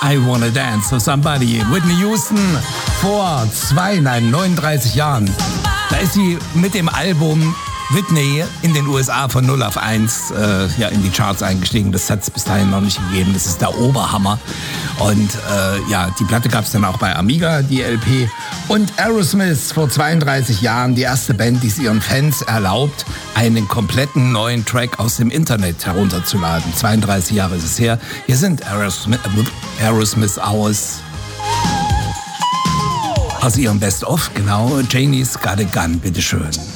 I Wanna Dance to Somebody. Whitney Houston vor 39 Jahren. Da ist sie mit dem Album Whitney in den USA von 0 auf 1 in die Charts eingestiegen. Das hat es bis dahin noch nicht gegeben. Das ist der Oberhammer. Und die Platte gab es dann auch bei Amiga, die LP. Und Aerosmith vor 32 Jahren, die erste Band, die es ihren Fans erlaubt, einen kompletten neuen Track aus dem Internet herunterzuladen. 32 Jahre ist es her. Hier sind Aerosmith aus ihrem Best-of, genau. Janie's Got a Gun, bitteschön.